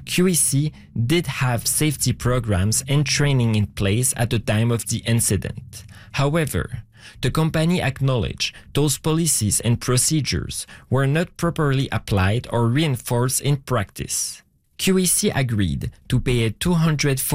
QEC did have safety programs and training in place at the time of the incident. However, the company acknowledged those policies and procedures were not properly applied or reinforced in practice. QEC agreed to pay a $240